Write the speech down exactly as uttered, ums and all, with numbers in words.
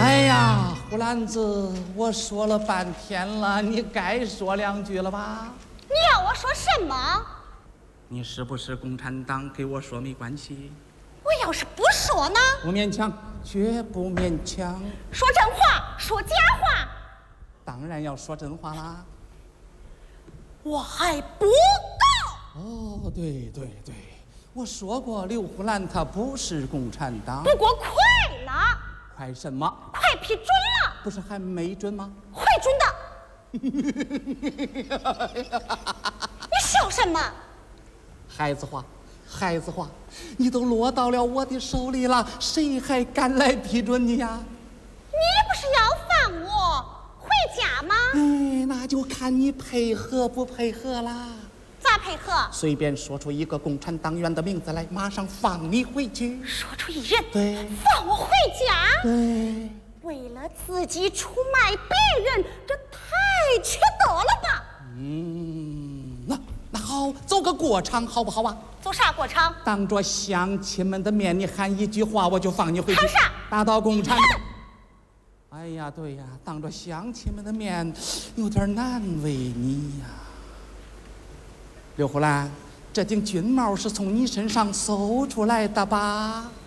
哎呀，胡兰子，我说了半天了，你该说两句了吧？ 你要我说什么？ 你是不是共产党？给我说没关系。 我要是不说呢？ 不勉强，绝不勉强。 说真话，说假话？ 当然要说真话啦。 我还不够。 哦，对对对，我说过刘胡兰他不是共产党。 不过快了。 快什么？ 快批准了。 不是还没准吗？ 会准的。你笑什么？ 孩子话，孩子话，你都落到了我的手里了，谁还敢来批准你呀？ 你不是要放我回家吗？ 哎，那就看你配合不配合啦。 咋配合？ 随便说出一个共产党员的名字来，马上放你回去。 说出一人， 对， 放我回家。 对， 为了自己出卖别人，这太缺德了吧？ 嗯，那那好，走个过场好不好啊？ 走啥过场？ 当着乡亲们的面，你喊一句话，我就放你回去。 喊啥？ 打倒共产党。哎呀，对呀，当着乡亲们的面，有点难为你呀。刘胡兰，这顶军帽是从你身上搜出来的吧？